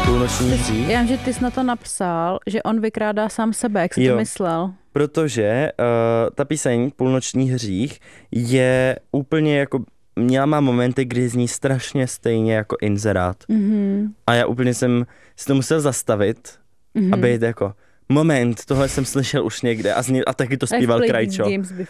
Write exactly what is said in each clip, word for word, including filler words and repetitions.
Půlnoční hřích. Já vím, že ty jsi na to napsal, že on vykrádá sám sebe, jak jsi Jo. to myslel. Protože uh, ta píseň Půlnoční hřích je úplně jako, měla má momenty, kdy zní strašně stejně jako inzerát. Mm-hmm. A já úplně jsem si to musel zastavit mm-hmm. a být jako, moment, tohle jsem slyšel už někde a, zní, a taky to zpíval Krajčo.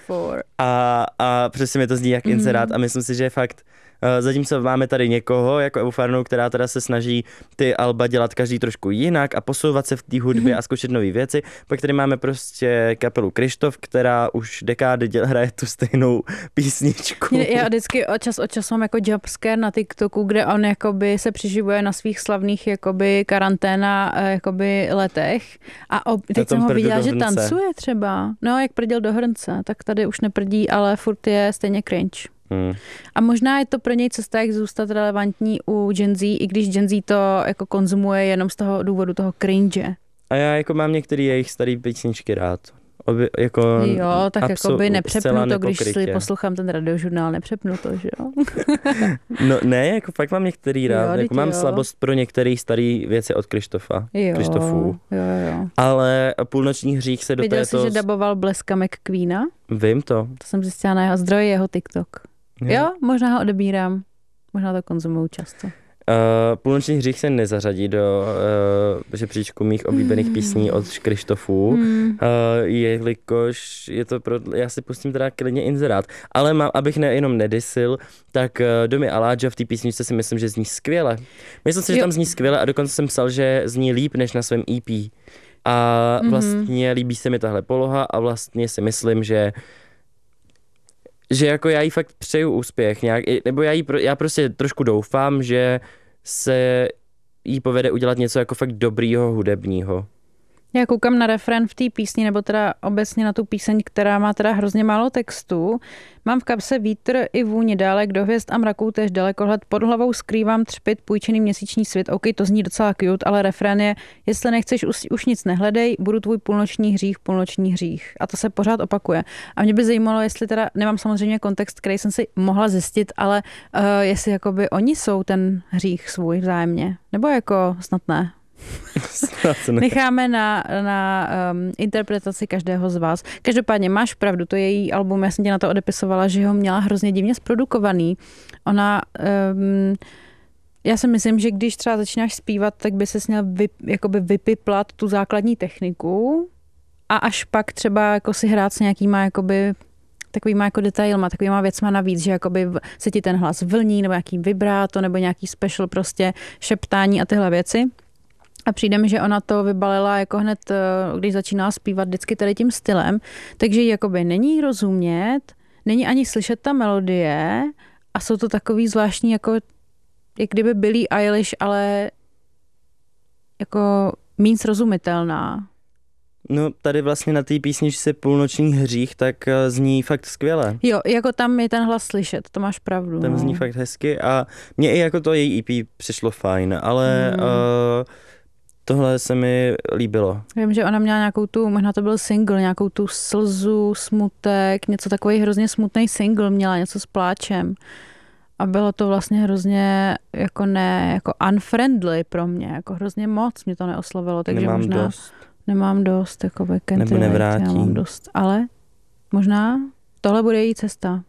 A, a přesně mi to zní jak mm-hmm. inzerát a myslím si, že je fakt, uh, zatímco máme tady někoho, jako Evu Farnou, která teda se snaží ty alba dělat každý trošku jinak a posouvat se v té hudbě mm-hmm. a zkoušet nové věci, pak tady máme prostě kapelu Kryštof, která už dekády děl, hraje tu stejnou písničku. Já vždycky od čas od času mám jako jumpscare na TikToku, kde on jakoby se přiživuje na svých slavných jakoby karanténa jakoby letech a ob, teď jsem ho viděla, že tancuje třeba. No, jak prděl do hrnce, tak tady už neprdí, ale furt je stejně cringe. Hmm. A možná je to pro něj cesta, jak zůstat relevantní u Gen Z, i když Gen Z to jako konzumuje jenom z toho důvodu toho cringe. A já jako mám některé jejich staré písničky rád. Obě, jako jo, tak jako by nepřepnu to, když si poslouchám ten radiožurnál, nepřepnu to, že jo? No ne, jako fakt mám některý rád, jo, jako mám jo. slabost pro některé staré věci od Kryštofa, jo, Kryštofů. Jo, jo. Ale Půlnoční hřích se do Viděl této... jsi, že daboval Bleska McQueena? Vím to. To jsem zjistila na jeho zdroji, jeho TikTok. Jo, jo možná ho odebírám, možná to konzumuju často. Uh, Půlnoční hřích se nezařadí do uh, žebříčku mých oblíbených písní od Kryštofů, mm. uh, jelikož je to pro, já si pustím teda klidně inzerát, ale mám, abych ne, jenom nedisil, tak uh, Domi Aladža v té písničce si myslím, že zní skvěle. Myslím si, že jo. tam zní skvěle a dokonce jsem psal, že zní líp než na svém E P. A vlastně mm-hmm. líbí se mi tahle poloha a vlastně si myslím, že že jako já jí fakt přeju úspěch nějak, nebo já, jí, já prostě trošku doufám, že se jí povede udělat něco jako fakt dobrýho hudebního. Já koukám na refrén v té písni, nebo teda obecně na tu píseň, která má teda hrozně málo textu. Mám v kapse vítr i vůni dálek, do hvězd a mraků též dalekohled, pod hlavou skrývám třpit půjčený měsíční svět. OK, to zní docela cute, ale refrén je, jestli nechceš, už, už nic nehledej, budu tvůj půlnoční hřích, půlnoční hřích. A to se pořád opakuje. A mě by zajímalo, jestli teda, nemám samozřejmě kontext, který jsem si mohla zjistit, ale uh, jestli jakoby oni jsou ten hřích svůj vzájemně. Nebo jako snad ne. Necháme na, na um, interpretaci každého z vás. Každopádně máš pravdu, to je její album, já jsem tě na to odepisovala, že ho měla hrozně divně zprodukovaný. Ona, um, já si myslím, že když třeba začínáš zpívat, tak by ses měl vy, jakoby vypiplat tu základní techniku a až pak třeba jako si hrát s nějakýma jakoby takovýma jako detailma, takovýma věcma navíc, že jakoby se ti ten hlas vlní, nebo nějaký vibráto, nebo nějaký special prostě šeptání a tyhle věci. A přijde mi, že ona to vybalila jako hned, když začínala zpívat vždycky tady tím stylem, takže jí jakoby není rozumět, není ani slyšet ta melodie a jsou to takový zvláštní, jako jak kdyby Billie Eilish, ale jako méně srozumitelná. No tady vlastně na té písničce Půlnoční hřích, tak zní fakt skvěle. Jo, jako tam je ten hlas slyšet, to máš pravdu. Tam no. zní fakt hezky a mně i jako to její E P přišlo fajn, ale hmm. uh, tohle se mi líbilo. Vím, že ona měla nějakou tu, možná to byl single, nějakou tu slzu, smutek, něco takový hrozně smutný single měla, něco s pláčem. A bylo to vlastně hrozně jako ne, jako unfriendly pro mě, jako hrozně moc mě to neoslovilo, takže nemám možná dost. nemám dost, jako nebo nevrátím. Já mám dost, ale možná tohle bude její cesta.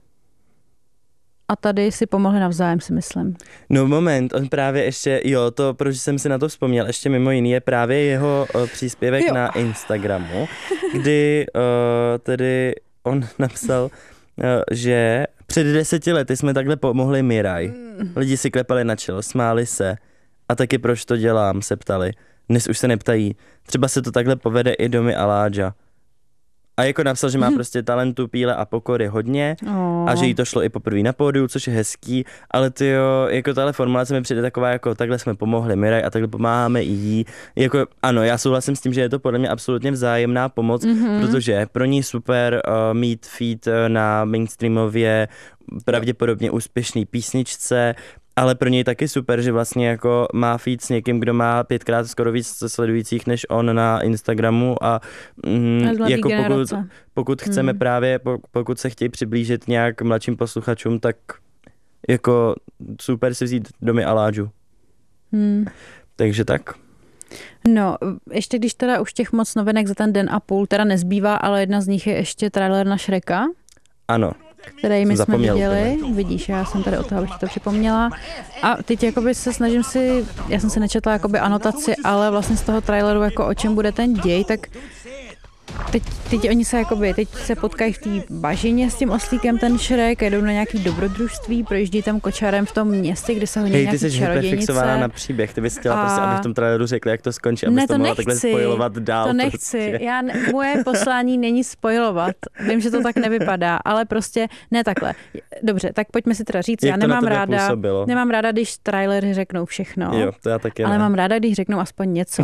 A tady si pomohli navzájem, si myslím. No moment, on právě ještě, jo, to, proč jsem si na to vzpomněl, ještě mimo jiný je právě jeho uh, příspěvek jo. na Instagramu, kdy uh, tedy on napsal, uh, že před deseti lety jsme takhle pomohli Miraj. Lidi si klepali na čelo, smáli se a taky proč to dělám, se ptali. Dnes už se neptají. Třeba se to takhle povede i Domi Aladža. A jako napsal, že má prostě talentu, píle a pokory hodně oh. a že jí to šlo i poprvé na pódiu, což je hezký, ale tyjo, jako tahle formulace mi přijde taková, jako takhle jsme pomohli Miraj a takhle pomáháme i jí. Jako ano, já souhlasím s tím, že je to podle mě absolutně vzájemná pomoc, mm-hmm. protože pro ní super uh, mít feat na mainstreamově pravděpodobně úspěšný písničce, ale pro něj taky super, že vlastně jako má feed s někým, kdo má pětkrát skoro víc sledujících než on na Instagramu a mm, jako pokud, pokud chceme hmm. právě, pokud se chtějí přiblížit nějak mladším posluchačům, tak jako super si vzít Domi Aladžu. Hmm. Takže tak. No, ještě když teda už těch moc novinek za ten den a půl teda nezbývá, ale jedna z nich je ještě trailer na Shreka. Ano. Který my jsme viděli. Úplně. Vidíš, já jsem tady o toho, abych to připomněla. A teď jakoby se snažím si, já jsem si nečetla jakoby anotaci, ale vlastně z toho traileru, jako o čem bude ten děj, tak Teď, teď oni se jakoby, teď se potkají v té bažině s tím oslíkem, ten Shrek, jedou na nějaký dobrodružství, projíždí tam kočárem v tom městě, kde se hodí Hej, nějaký čarodějnice. Hej, ty jsi fixovaná na příběh, ty bys chtěla a... prostě, aby v tom traileru řekli, jak to skončí, abys ne, to, to mohla nechci. takhle spojovat dál. To nechci, prostě. já, moje poslání není spojovat, vím, že to tak nevypadá, ale prostě ne takhle. Dobře, tak pojďme si teda říct, jak já nemám na ráda, působilo? nemám ráda, když trailery řeknou všechno, jo, to já taky ale ne. mám ráda, když řeknou aspoň něco.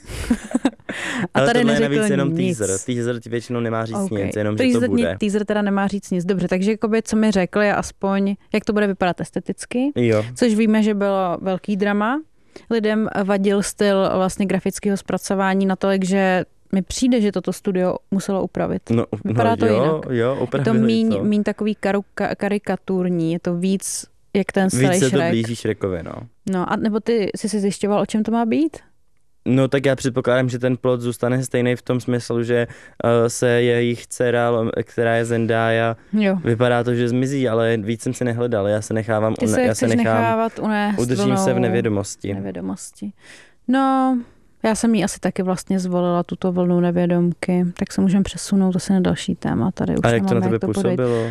A ale tady tohle je navíc jenom nic. teaser. Teaser ti většinou nemá říct okay. nic, jenom, teaser, že to bude. Teaser teda nemá říct nic. Dobře, takže jakoby, co mi řekli, aspoň, jak to bude vypadat esteticky. Jo. Což víme, že bylo velký drama. Lidem vadil styl vlastně grafického zpracování natolik, že mi přijde, že toto studio muselo upravit. No, Vypadá no to jo, jinak. Jo, je to míň, míň takový karu, ka, karikaturní, je to víc jak ten starý Shrek. Víc se to blíží Shrekovi, no. No a nebo ty jsi si zjišťoval, o čem to má být? No tak já předpokládám, že ten plot zůstane stejný v tom smyslu, že uh, se jejich dcera, která je Zendaya, jo. Vypadá to, že zmizí, ale víc jsem si nehledal, já se nechávám, Ty se já se nechám, nechávat unést udržím se v nevědomosti. nevědomosti. No, já jsem jí asi taky vlastně zvolila tuto vlnu nevědomky, tak se můžeme přesunout asi na další téma. Tady už a jak to na tebe to působilo?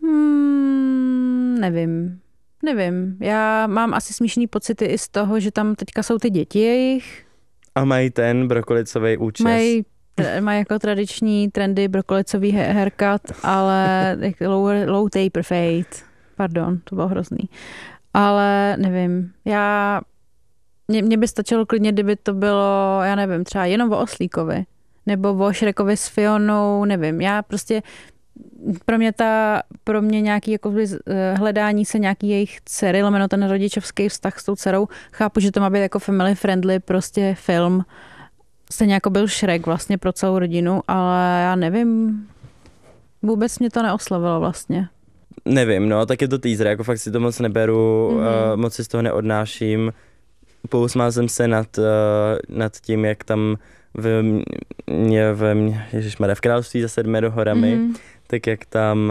Hmm, nevím. Nevím. Já mám asi smíšený pocity i z toho, že tam teďka jsou ty děti jejich. A mají ten brokolicový účes. Mají, mají jako tradiční trendy brokolicový haircut, ale low, low taper fade. Pardon, to bylo hrozný. Ale nevím. Já... Mně, mně by stačilo klidně, kdyby to bylo, já nevím, třeba jenom o Oslíkovi. Nebo o Shrekovi s Fionou, nevím. Já prostě... Pro mě ta, pro mě nějaký jako hledání se nějaký jejich dcery, lomeno ten rodičovský vztah s tou dcerou, chápu, že to má být jako family friendly prostě film. Stejně jako byl Shrek vlastně pro celou rodinu, ale já nevím, vůbec mě to neoslovilo vlastně. Nevím, no, tak je to teaser, jako fakt si to moc neberu, mm-hmm. uh, moc si z toho neodnáším. Pousmál jsem se nad, uh, nad tím, jak tam v mě, v mě, ježišmarja, v Království za sedmi horami, mm-hmm. tak jak tam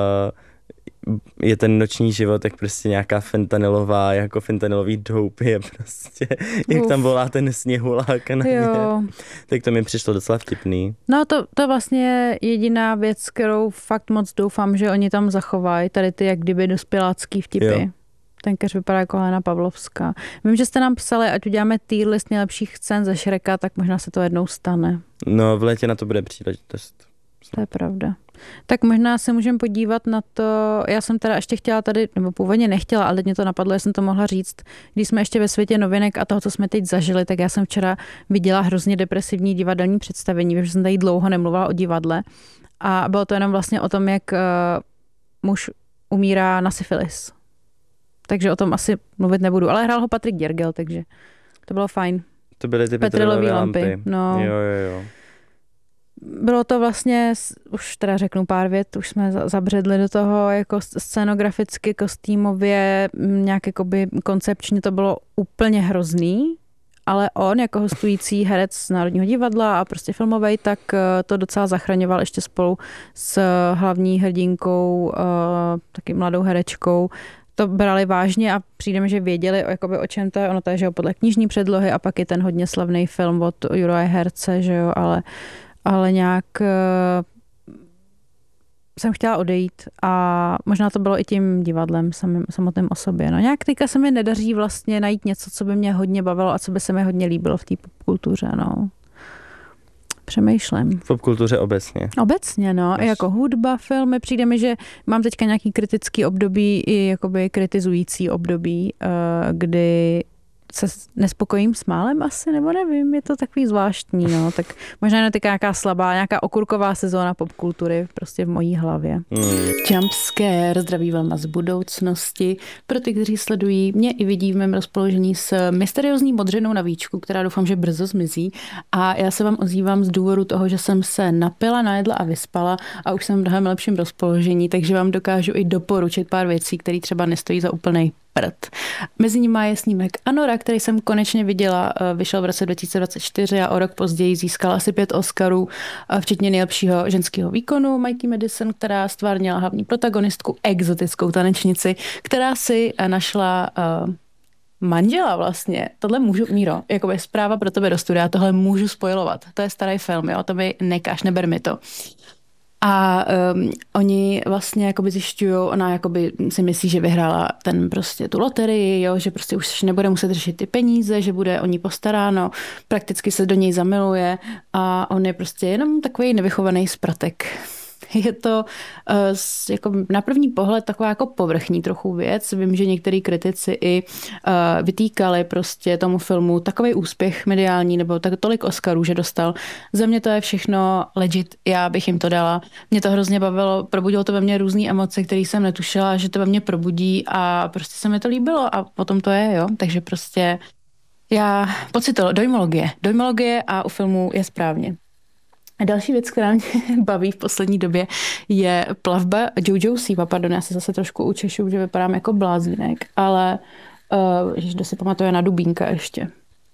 uh, je ten noční život, jak prostě nějaká fentanylová, jako fentanylový dope je prostě, Uf. jak tam volá ten sněhulák na ně. Tak to mi přišlo docela vtipný. No to, to vlastně je jediná věc, kterou fakt moc doufám, že oni tam zachovají, tady ty jak kdyby dospělácký vtipy. Jo. Ten keř vypadá jako Helena Pavlovská. Vím, že jste nám psali, ať uděláme tier list nejlepších scén ze Shreka, tak možná se to jednou stane. No, v létě na to bude příležitost. To je pravda. Tak možná se můžeme podívat na to, já jsem teda ještě chtěla tady, nebo původně nechtěla, ale teď mě to napadlo, já jsem to mohla říct, když jsme ještě ve světě novinek a toho, co jsme teď zažili, tak já jsem včera viděla hrozně depresivní divadelní představení, protože jsem tady dlouho nemluvila o divadle a bylo to jenom vlastně o tom, jak uh, muž umírá na syfilis. Takže o tom asi mluvit nebudu, ale hrál ho Patrik Děrgel, takže to bylo fajn. To byly ty petrolové lampy. lampy. No. Jo, jo, jo. Bylo to vlastně, už teda řeknu pár vět, už jsme zabředli do toho, jako scenograficky, kostýmově, nějak jakoby koncepčně to bylo úplně hrozný, ale on jako hostující herec z Národního divadla a prostě filmovej, tak to docela zachraňoval ještě spolu s hlavní hrdinkou, taky mladou herečkou. To brali vážně a přijdeme, že věděli, jakoby, o čem to je. Ono to je, že jo, podle knižní předlohy a pak je ten hodně slavný film od Juraje Herce, že jo, ale, ale nějak uh, jsem chtěla odejít a možná to bylo i tím divadlem samým, samotným o sobě. No nějak teďka se mi nedaří vlastně najít něco, co by mě hodně bavilo a co by se mi hodně líbilo v té popkultuře, no. Přemýšlím. V popkultuře obecně. Obecně, no. I jako hudba, filmy. Přijde mi, že mám teďka nějaký kritický období i jakoby kritizující období, kdy se nespokojím s málem asi, nebo nevím, je to takový zvláštní, no. Tak možná je to nějaká slabá, nějaká okurková sezóna popkultury prostě v mojí hlavě. Hmm. Jumpscare, zdraví vlna z budoucnosti. Pro ty, kteří sledují mě i vidí v mém rozpoložení s mysteriózní modřinou na víčku, která doufám, že brzo zmizí. A já se vám ozývám z důvodu toho, že jsem se napila, najedla a vyspala a už jsem v mnohem lepším rozpoložení, takže vám dokážu i doporučit pár věcí, které třeba nestojí za úplnej prd. Mezi nimi je snímek Anora, který jsem konečně viděla, vyšel v roce dva tisíce dvacet čtyři a o rok později získal asi pět Oscarů, včetně nejlepšího ženského výkonu Mikey Madison, která stvárnila hlavní protagonistku, exotickou tanečnici, která si našla uh, manžela vlastně. Tohle můžu, Míro, jakoby zpráva pro tebe do studia, tohle můžu spojovat. To je starý film, jo, to mi nekáž, neber mi to. A um, oni vlastně jakoby zjišťují, ona jakoby si myslí, že vyhrála ten prostě tu loterii, jo, že prostě už nebude muset řešit ty peníze, že bude o ní postaráno, prakticky se do něj zamiluje a on je prostě jenom takový nevychovaný spratek. Je to uh, jako na první pohled taková jako povrchní trochu věc. Vím, že některý kritici i uh, vytýkali prostě tomu filmu takový úspěch mediální nebo tak tolik Oscarů, že dostal. Za mě to je všechno legit, já bych jim to dala. Mě to hrozně bavilo, probudilo to ve mně různé emoce, které jsem netušila, že to ve mně probudí a prostě se mi to líbilo a potom to je, jo. Takže prostě já pocitila dojmologie. Dojmologie a u filmu je správně. A další věc, která mě baví v poslední době, je plavba Jojo Siva. Pardon, já se zase trošku učešu, že vypadám jako blázínek, ale uh, ježiš, kdo si pamatuje na Dubínka ještě.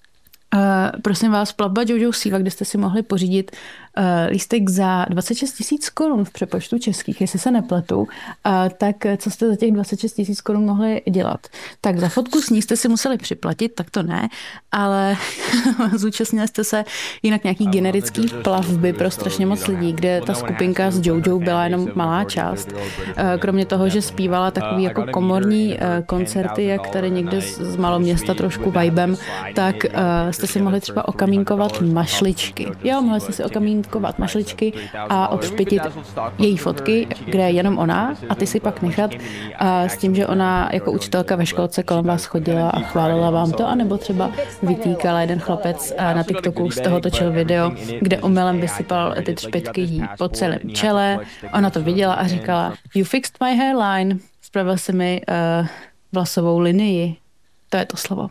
Uh, prosím vás, plavba Jojo Siva, kde jste si mohli pořídit uh, lístek za dvacet šest tisíc korun v přepočtu českých, jestli se nepletu, uh, tak co jste za těch dvacet šest tisíc korun mohli dělat? Tak za fotku s ní jste si museli připlatit, tak to ne, ale zúčastnili jste se jinak nějaký generický plavby pro strašně moc lidí, kde ta skupinka s Jojo byla jenom malá část. Uh, kromě toho, že zpívala takový jako komorní uh, koncerty, jak tady někde z, z maloměsta trošku vibem, tak uh, jste si mohli třeba okamínkovat mašličky. Jo, mohli jste si okamínkovat mašličky a odšpitit její fotky, kde je jenom ona a ty si pak nechat a s tím, že ona jako učitelka ve školce kolem vás chodila a chválila vám to, anebo třeba vytýkala jeden chlapec na TikToku, z toho točil video, kde omylem vysypal ty třpytky jí po celém čele. Ona to viděla a říkala, you fixed my hairline. Spravil si mi uh, vlasovou linii. To je to slovo.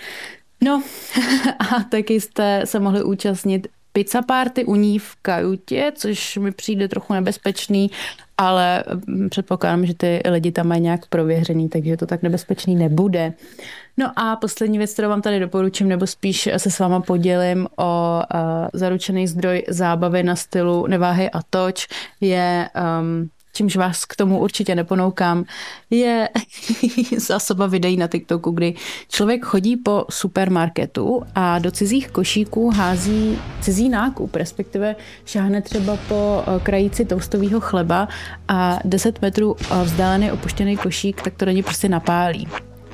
No a taky jste se mohli účastnit pizza party u ní v kajutě, což mi přijde trochu nebezpečný, ale předpokládám, že ty lidi tam mají nějak prověřený, takže to tak nebezpečný nebude. No a poslední věc, kterou vám tady doporučím, nebo spíš se s váma podělím o uh, zaručený zdroj zábavy na stylu Neváhej a toč, je... Um, čímž vás k tomu určitě neponoukám, je zásoba videí na TikToku, kdy člověk chodí po supermarketu a do cizích košíků hází cizí nákup, respektive šáhne třeba po krajíci toastového chleba a deset metrů vzdálený opuštěný košík, tak to do něj prostě napálí.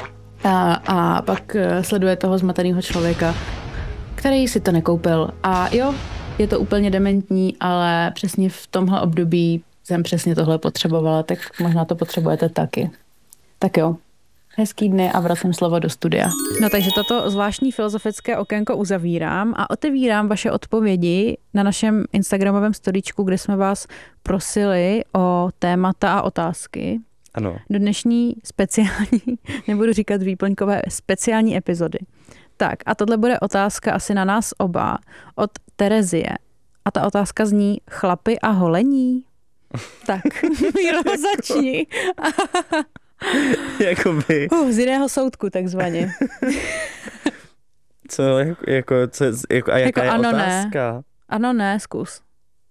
A, a pak sleduje toho zmateného člověka, který si to nekoupil. A jo, je to úplně dementní, ale přesně v tomhle období jsem přesně tohle potřebovala, tak možná to potřebujete taky. Tak jo, hezký dny a vracím slovo do studia. No takže toto zvláštní filozofické okénko uzavírám a otevírám vaše odpovědi na našem instagramovém storíčku, kde jsme vás prosili o témata a otázky. Ano. Do dnešní speciální, nebudu říkat výplňkové, speciální epizody. Tak a tohle bude otázka asi na nás oba od Terezie. A ta otázka zní chlapy a holení? Tak, Míro, začni. Jakoby... Uh, z jiného soudku, takzvaně. Co, jako, jako, co, jako a jaká jako je ano, otázka? Ne. Ano, ne, zkus.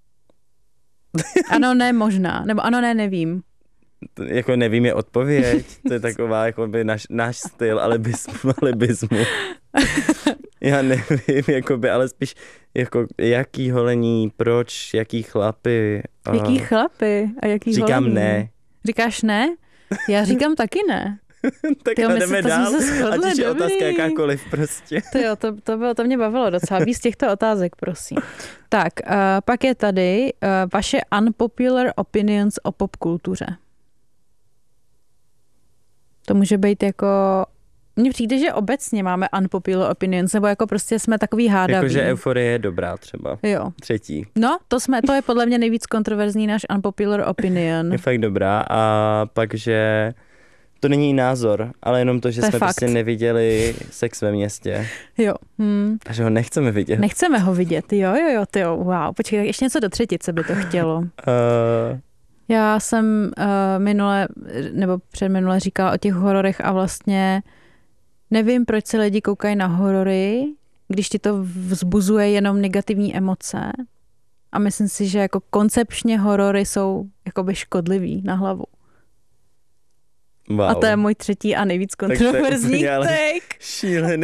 Ano, ne, možná. Nebo ano, ne, nevím. To, jako nevím je odpověď. To je taková jako by naš, náš styl alibismu, alibismu. Já nevím, jakoby, ale spíš jako jaký holení, proč, jaký chlapy. A... Jaký chlapy a jaký Říkám holení? Ne. Říkáš ne? Já říkám taky ne. Tak Tyjo, jdeme dál, ať už je otázka jakákoliv prostě. To jo, to, to, bylo, to mě bavilo docela. Víc těchto otázek, prosím. Tak, uh, pak je tady uh, vaše unpopular opinions o popkultuře. To může být jako... Mně přijde, že obecně máme unpopular opinions, nebo jako prostě jsme takový hádaví. Jakože euforie je dobrá třeba. Jo. Třetí. No, to, jsme, to je podle mě nejvíc kontroverzní náš unpopular opinion. Je fakt dobrá a pak, že to není názor, ale jenom to, že to jsme fakt. prostě neviděli Sex ve městě. Jo. Hmm. A že ho nechceme vidět. Nechceme ho vidět, jo, jo, jo, tyjo, wow. Počkej, tak ještě něco do třetice by to chtělo. Uh... Já jsem uh, minule, nebo předminule říkala o těch hororech a vlastně nevím, proč se lidi koukají na horory, když ti to vzbuzuje jenom negativní emoce. A myslím si, že jako koncepčně horory jsou jakoby škodlivý na hlavu. Wow. A to je můj třetí a nejvíc kontroverzní take. Šílený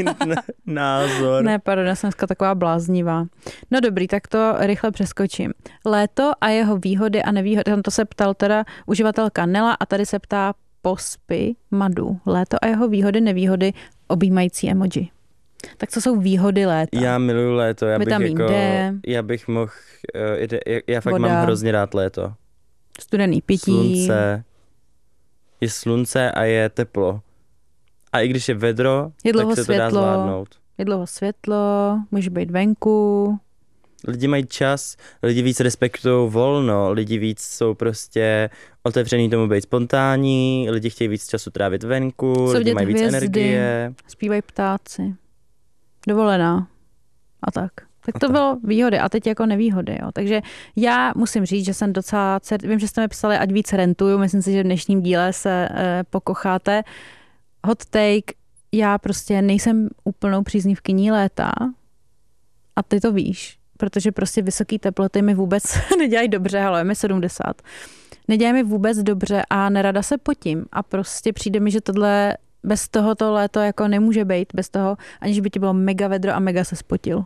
názor. Ne, pardon, já jsem dneska taková bláznivá. No dobrý, tak to rychle přeskočím. Léto a jeho výhody a nevýhody. Tam to se ptal teda uživatelka Nela a tady se ptá Pospy Madu. Léto a jeho výhody, nevýhody, objímající emoji. Tak co jsou výhody léta? Já miluju léto. Já Vitamin bych jako, D. Já bych mohl, já, já fakt Voda. mám hrozně rád léto. Studený pití. Slunce. Je slunce a je teplo. A i když je vedro, je tak se světlo, to dá zvládnout. Je dlouho světlo, může být venku. Lidi mají čas, lidi víc respektují volno, lidi víc jsou prostě otevřený tomu být spontánní, lidi chtějí víc času trávit venku, Jsou lidi mají víc hvězdy, energie. Zpívají ptáci. Dovolená. A tak. Tak to bylo výhody a teď jako nevýhody. Jo. Takže já musím říct, že jsem docela, vím, že jste mi psali, ať víc rentuju, myslím si, že v dnešním díle se e, pokocháte. Hot take, já prostě nejsem úplnou příznivkyní léta a ty to víš, protože prostě vysoké teploty mi vůbec nedělají dobře, ale je mi sedmdesát. Nedělají mi vůbec dobře a nerada se potím a prostě přijde mi, že tohle bez tohoto léto jako nemůže být, bez toho, aniž by ti bylo mega vedro a mega se spotil.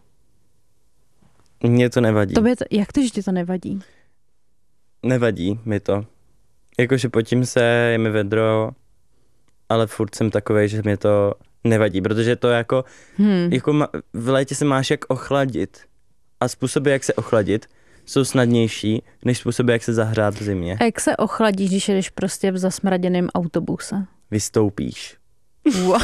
Mně to nevadí. Tobě to, jak to, že ti to nevadí? Nevadí mi to. Jakože potím se, je mi vedro, ale furt jsem takovej, že mě to nevadí, protože to jako, hmm. jako ma, v létě se máš jak ochladit a způsoby, jak se ochladit, jsou snadnější, než způsoby, jak se zahrát v zimě. A jak se ochladíš, když jedeš prostě v zasmraděném autobuse? Vystoupíš. Wow.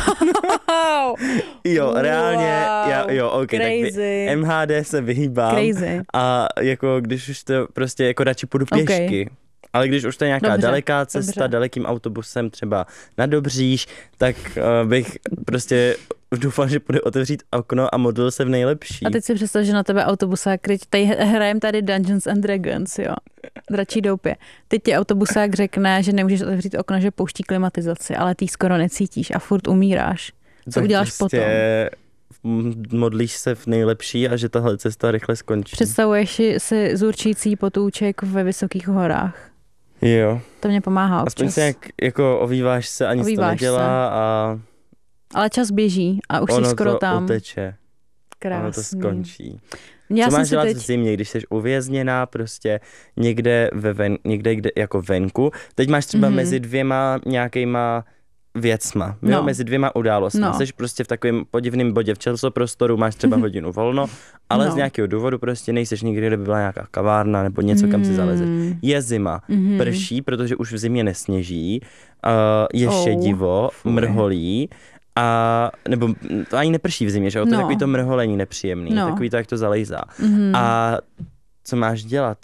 Jo, wow. reálně, já, jo, ok, Crazy. tak vy, M H D se vyhýbám. Crazy. A jako když už to prostě, jako radši půjdu pěšky. Okay. Ale když už to je nějaká dobře, daleká cesta, dobře. dalekým autobusem třeba na Dobříž, tak uh, bych prostě doufal, že půjde otevřít okno a modlil se v nejlepší. A teď si představ, že na tebe autobusák, tady hrajem tady Dungeons and Dragons, jo, dračí doupě. Teď ti autobusák řekne, že nemůžeš otevřít okno, že pouští klimatizaci, ale ty skoro necítíš a furt umíráš. Co tak uděláš prostě potom? Modlíš se v nejlepší a že tahle cesta rychle skončí. Představuješ si zurčící potůček ve vysokých horách. Jo. To mě pomáhá občas. Aspoň se jak, jako ovýváš se a nic ovýváš to nedělá se. a... Ale čas běží a už ono jsi skoro to tam. Oteče. Krásný. Ono to skončí. Já Co máš dělat teď... v zimě, když jsi uvězněná prostě někde, ve ven, někde kde, jako venku. Teď máš třeba mm-hmm. mezi dvěma nějakýma věcma, no. jo, mezi dvěma událostmi. No. Jsi prostě v takovém podivném bodě v časoprostoru, máš třeba hodinu volno, ale no. z nějakého důvodu prostě nejseš nikdy, kde by byla nějaká kavárna nebo něco, kam si zalezeš. Je zima, mm-hmm. prší, protože už v zimě nesněží, uh, je oh, šedivo, fuj. mrholí, a, nebo to ani neprší v zimě, že? To je no. takový to mrholení nepříjemný, no. takový to, jak to zalejzá. Mm-hmm. A co máš dělat?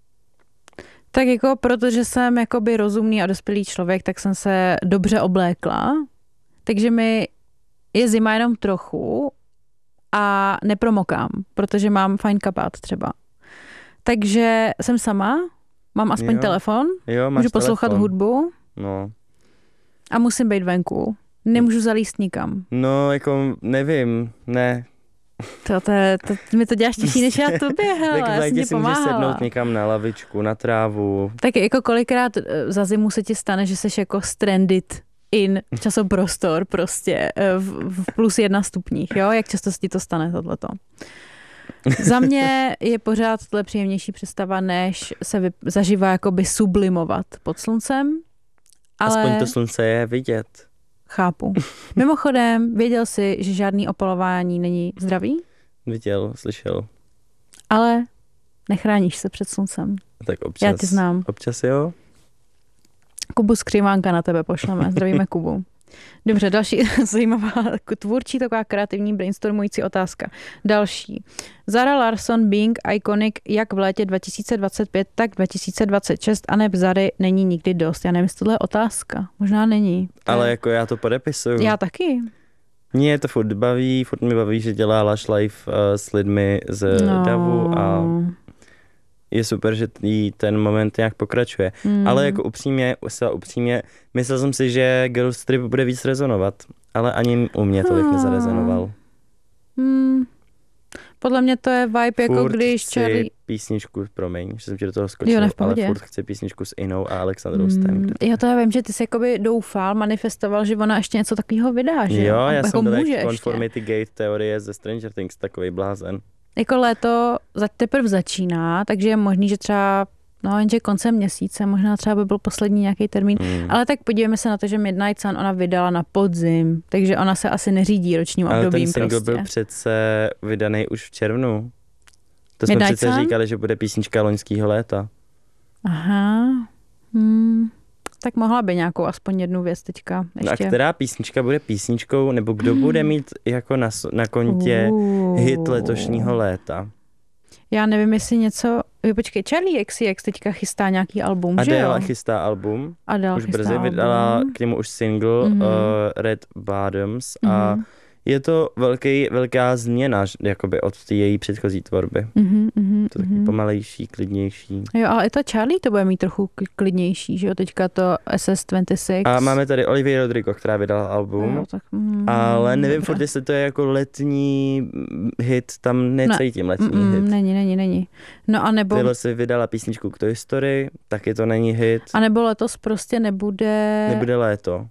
Tak jako, protože jsem jakoby rozumný a dospělý člověk, tak jsem se dobře oblékla, takže mi je zima jenom trochu a nepromokám, protože mám fajn kabát třeba. Takže jsem sama, mám aspoň jo. telefon, jo, můžu poslouchat telefon. hudbu no. a musím být venku. Nemůžu zalíst nikam. No, jako nevím, ne. To, to, to, mi to děláš těžší než já tobě, hele, tak já jsem ti si můžeš sednout někam na lavičku, na trávu. Tak jako kolikrát za zimu se ti stane, že jsi jako stranded in časoprostor prostě v, v plus jedna stupních, jo? Jak často se ti to stane tohleto? Za mě je pořád tohle příjemnější představa, než se vy, zažívá jakoby sublimovat pod sluncem. Ale... Aspoň to slunce je vidět. Chápu. Mimochodem, věděl jsi, že žádný opalování není zdravý? Viděl, slyšel. Ale nechráníš se před sluncem. Tak občas. Já tě znám. Občas jo. Kubu Skřivánka na tebe pošleme. Zdravíme Kubu. Dobře, další zajímavá tvůrčí, taková kreativní brainstormující otázka. Další. Zara Larsson being iconic jak v létě dva tisíce dvacet pět, tak dva tisíce dvacet šest a neb Zary není nikdy dost. Já nevím, jestli tohle je otázka. Možná není. Ale jako já to podepisuju. Já taky. Mě to furt baví, furt mi baví, že dělá Lush Life uh, s lidmi z no. Davu a je super, že jí ten moment nějak pokračuje. Mm. Ale jako upřímně, se upřímně, myslel jsem si, že Girls Trip bude víc rezonovat, ale ani u mě tolik nezarezonoval. Hmm. Podle mě to je vibe, jako furt když chci Charlie... písničku, promiň, že jsem ti do toho skočil, jo, ale furt chci písničku s Inou a Alexandrou hmm. Stem. Já to já vím, že ty jsi jakoby doufal, manifestoval, že ona ještě něco takového vydá, že jo? Jo, já jako jsem byl jak conformity gate teorie ze Stranger Things, takový blázen. Jako léto teprve začíná, takže je možný, že třeba no jenže koncem měsíce, možná třeba by byl poslední nějaký termín, mm. ale tak podívejme se na to, že Midnight Sun ona vydala na podzim, takže ona se asi neřídí ročním ale obdobím prostě. Ale ten single prostě. byl přece vydaný už v červnu. To jsme Midnight přece Sun? říkali, že bude písnička loňského léta. Aha, hmm. tak mohla by nějakou aspoň jednu věc teďka ještě. No a která písnička bude písničkou, nebo kdo hmm. bude mít jako na, na kontě uh. hit letošního léta? Já nevím, jestli něco... Jo, počkej, Charlie X C X teďka chystá nějaký album, že jo? Adele chystá album. Adele už chystá brzy album. vydala k němu už single mm-hmm. uh, Red Bottoms mm-hmm. a je to velký, velká změna jakoby od té její předchozí tvorby. Mm-hmm, mm-hmm, to je taky pomalejší, klidnější. Jo, ale i to Charlie to bude mít trochu klidnější, že jo? Teďka to S S dvacet šest. A máme tady Olivia Rodrigo, která vydala album. Jo, tak, mm, ale nevím dobře. furt, jestli to je jako letní hit, tam necítím letní mm, hit. Není, není, není. No a nebo... Taylor si vydala písničku k Toy Story, taky to není hit. A nebo letos prostě nebude... Nebude léto.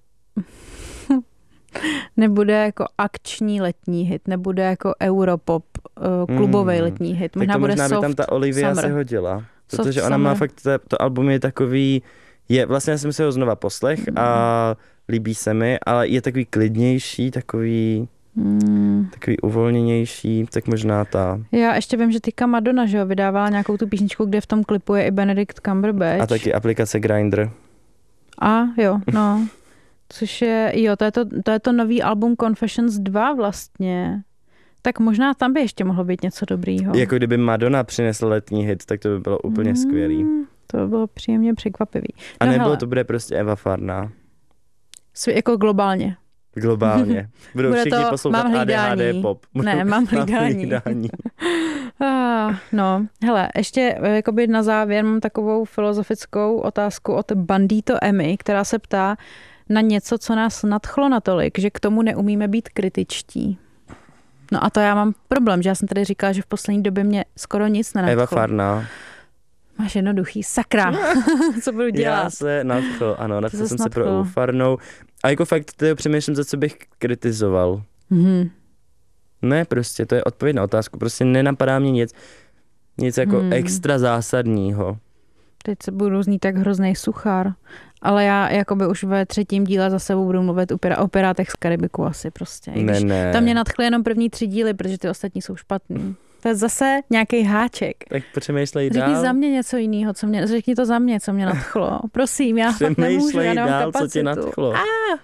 Nebude jako akční letní hit, nebude jako Europop, uh, klubový mm. letní hit. Možná tak to bude možná soft by tam ta Olivia summer. se hodila. Protože Soft ona má summer. fakt, to, to album je takový, je, vlastně já jsem si ho znova poslech mm. a líbí se mi, ale je takový klidnější, takový, mm. takový uvolněnější, tak možná ta. Já ještě vím, že teďka Madonna, že jo, vydávala nějakou tu písničku, kde v tom klipu je i Benedict Cumberbatch. A taky aplikace Grindr. A jo, no. Což je, jo, to je to, to je to nový album Confessions dva vlastně. Tak možná tam by ještě mohlo být něco dobrýho. Jako kdyby Madonna přinesla letní hit, tak to by bylo úplně mm, skvělý. To by bylo příjemně překvapivý. No a nebo hele, to bude prostě Eva Farná. Svi, jako globálně. Globálně. Budou bude všichni to, poslouchat A D H D pop. Budou, ne, mám hlídání. hlídání. ah, no, hele, ještě jakoby na závěr mám takovou filozofickou otázku od Bandito Emmy, která se ptá na něco, co nás nadchlo natolik, že k tomu neumíme být kritičtí. No a to já mám problém, že já jsem tady říkala, že v poslední době mě skoro nic nenadchlo. Eva Farná. Máš jednoduchý, sakra, co budu dělat? Já se nadchl, ano, nadchl jsem se pro Evu Farnou. A jako fakt tyjo, přemýšlím, za co bych kritizoval. Mm-hmm. Ne, prostě, to je odpověď na otázku. Prostě nenapadá mě nic, nic jako hmm. extra zásadního. Teď se budu znít tak hroznej suchár. Ale já jakoby už ve třetím díle za sebou budu mluvit o Pirátech z Karibiku asi prostě. I ne, ne. Tam mě nadchly jenom první tři díly, protože ty ostatní jsou špatný. To je zase nějaký háček. Tak přemýšlej dál. Řekni za mě něco jiného, co mě, řekni to za mě, co mě nadchlo. Prosím, já fakt nemůžu, já nemám dál, kapacitu. co tě nadchlo. Ah.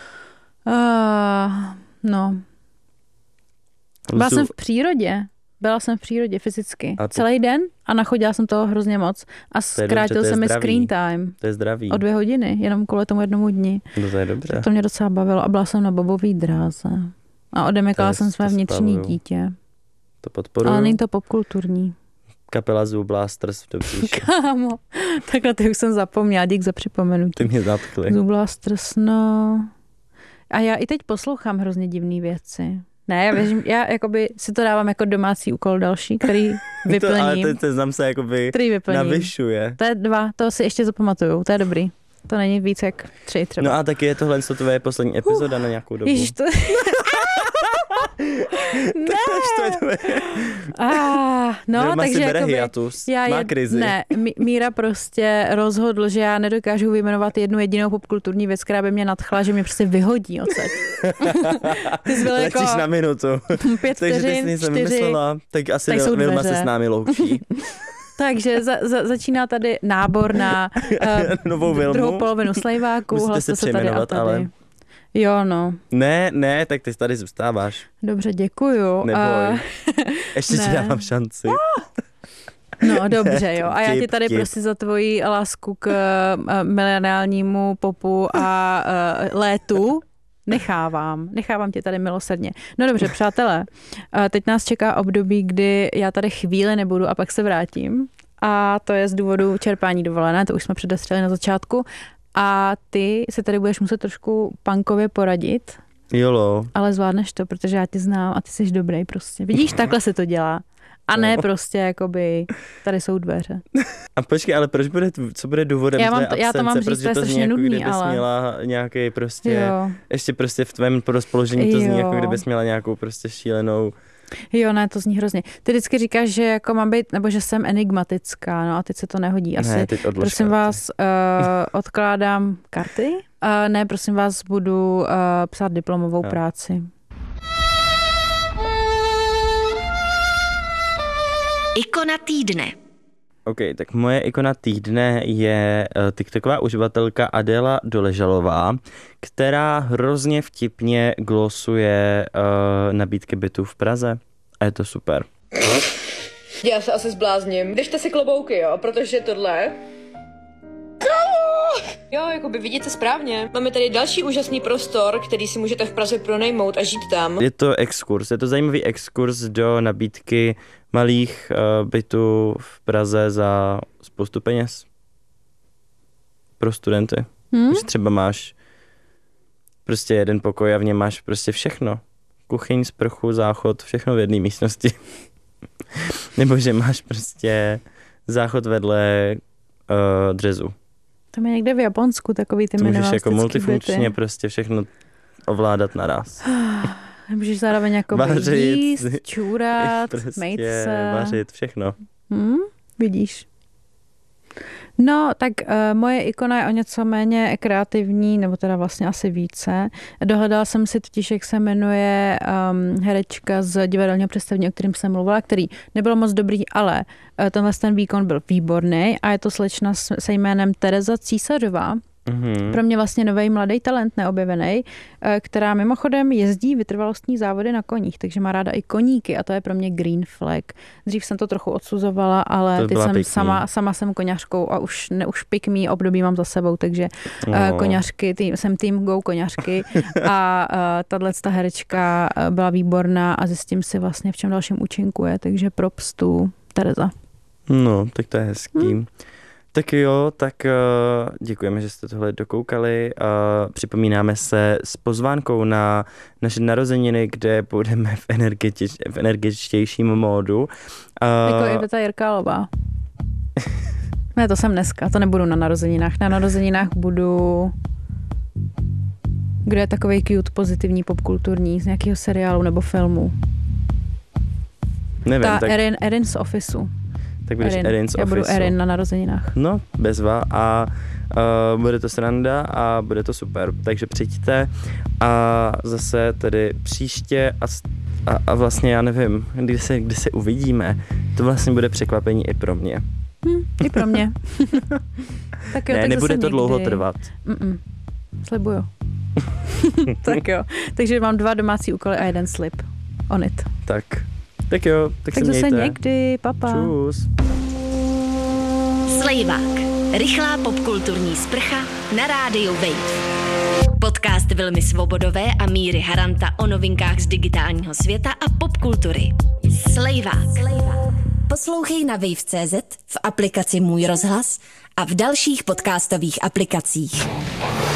Ah, no. Byla jsem v přírodě. Byla jsem v přírodě fyzicky. to... Celý den a nachodila jsem toho hrozně moc. A zkrátil se mi screen time. To je zdravý. O dvě hodiny, jenom kvůli tomu jednomu dni. No to je dobře. Tak to mě docela bavilo a byla jsem na bobový dráze. A odemykala jsem své vnitřní spavuju. dítě. To podporuju. Ale není to popkulturní. Kapela Zoo Blasters v Dobříši. Kámo, takhle ty už jsem zapomněla, dík za připomenutí. Ty mě nadchly. Zoo Blasters, no. A já i teď poslouchám hrozně divné věci. Ne, já, věřím, já jakoby si to dávám jako domácí úkol další, který vyplním. To, ale to, to znám se jakoby navyšuje. To je dva, to si ještě zapamatuju, to je dobrý. To není víc jak tři třeba. No a taky je tohle to tvoje poslední epizoda uh, na nějakou dobu. Ježiš, to... ne. To je tvoje. Ah, no, Vilma takže si bere jakoby, hiatus, já má je, krizi. Ne, Míra prostě rozhodl, že já nedokážu vyjmenovat jednu jedinou popkulturní věc, která by mě nadchla, že mě prostě vyhodí odsaď. Ty jsi byl jako... Letíš na minutu. Pět Takže vteřin, ty jsi čtyři. vymyslela, tak asi Vil, Vilma se s námi loučí. Takže za, za, začíná tady nábor na uh, novou Vilmu. Druhou polovinu Slejváků. Musíte se přejmenovat, ale... Jo, no. Ne, ne, tak ty tady zůstáváš. Dobře, děkuju. Neboj. Uh, Ještě ne. ti dávám šanci. No, dobře, jo. A já Tip, ti tady tip. prostě za tvoji lásku k uh, mileniálnímu popu a uh, létu nechávám. Nechávám tě tady milosrdně. No dobře, přátelé. Uh, teď nás čeká období, kdy já tady chvíli nebudu a pak se vrátím. a to je z důvodu čerpání dovolené, to už jsme předestřeli na začátku. A ty se tady budeš muset trošku punkově poradit. Jolo. Ale zvládneš to, protože já tě znám a ty jsi dobrý prostě. Vidíš, takhle se to dělá. A ne no. prostě jakoby, tady jsou dveře. A počkej, ale proč bude, co bude důvodem já tvé to, já to mám absence? říct, to je strašně jako nudný, kdybys ale... měla nějaký prostě, jo. ještě prostě v tvém rozpoložení to jo. zní, jako kdybys měla nějakou prostě šílenou... Jo, ne, to zní hrozně. Ty vždycky říkáš, že jako mám být, nebo že jsem enigmatická, no a teď se to nehodí. Asi, ne, teď odlož prosím karty. vás, uh, odkládám karty. Uh, ne, prosím vás, budu uh, psát diplomovou jo. práci. Ikona týdne. OK, tak moje ikona týdne je uh, tiktoková uživatelka Adela Doležalová, která hrozně vtipně glosuje uh, nabídky bytů v Praze. A je to super. Já se asi zblázním. Držte si klobouky, jo, protože tohle... Jo, jakoby vidíte správně. Máme tady další úžasný prostor, který si můžete v Praze pronajmout a žít tam. Je to exkurs, je to zajímavý exkurs do nabídky malých uh, bytů v Praze za spoustu peněz. Pro studenty. Hmm? Že třeba máš prostě jeden pokoj a v něm máš prostě všechno. Kuchyň, sprchu, záchod, všechno v jedné místnosti. Nebo že máš prostě záchod vedle uh, dřezu. Tam je někde v Japonsku takový ty minimalistický byty. Můžeš jako multifunkčně prostě všechno ovládat naraz. Můžeš zároveň jako vařit, jíst, čůrat, prostě mejt se. vařit, všechno. Hmm, vidíš. No, tak uh, moje ikona je o něco méně kreativní, nebo teda vlastně asi více. Dohledala jsem si totiž, jak se jmenuje um, herečka z divadelního představení, o kterém jsem mluvila, který nebyl moc dobrý, ale uh, tenhle ten výkon byl výborný a je to slečna se jménem Tereza Císařová. Mm-hmm. Pro mě vlastně nový mladý talent neobjevený, která mimochodem jezdí vytrvalostní závody na koních, takže má ráda i koníky a to je pro mě green flag. Dřív jsem to trochu odsuzovala, ale teď jsem sama, sama jsem koňařkou a už ne, už pick me období mám za sebou, takže oh. koňařky, tým, jsem tým go koňařky a tato herečka byla výborná a zjistím si vlastně v čem dalším účinkuje, takže props tu Tereza. No, tak to je hezký. Hmm. Tak jo, tak uh, děkujeme, že jste tohle dokoukali. Uh, připomínáme se s pozvánkou na naše narozeniny, kde budeme v, energetič, v energetičtějším módu. Uh, jako Iveta Jirkálová. Ne, to jsem dneska, to nebudu na narozeninách. Na narozeninách budu... Kdo je takovej cute, pozitivní, popkulturní, z nějakého seriálu nebo filmu? Nevím. Ta tak... Erin, Erin z Officeu. Tak budeš Erin, Erin z Já Officeu. budu Erin na narozeninách. No, bezva a uh, bude to sranda a bude to super. Takže přijďte a zase tedy příště a, a, a vlastně já nevím, kdy se, kdy se uvidíme, to vlastně bude překvapení i pro mě. Hm, I pro mě. Tak jo, ne, tak nebude to někdy. dlouho trvat. Mm-mm. Slibuju. Tak jo, takže mám dva domácí úkoly a jeden slib. On it. Tak. Tak jo, tak, tak se mějte. Tak zase někdy, papa. Čus. Slejvák. Rychlá popkulturní sprcha na rádiu Wave. Podcast Vilmy Svobodové a Míry Haranta o novinkách z digitálního světa a popkultury. Slejvák. Poslouchej na wave tečka cé zet, v aplikaci Můj rozhlas a v dalších podcastových aplikacích.